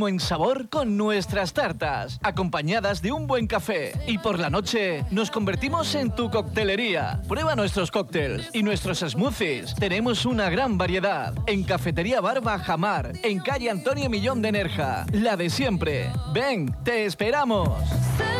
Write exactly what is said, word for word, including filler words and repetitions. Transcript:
máximo en sabor con nuestras tartas, acompañadas de un buen café. Y por la noche nos convertimos en tu coctelería. Prueba nuestros cócteles y nuestros smoothies. Tenemos una gran variedad. En Cafetería Bar Bajamar, en calle Antonio Millón de Nerja. La de siempre. Ven, te esperamos.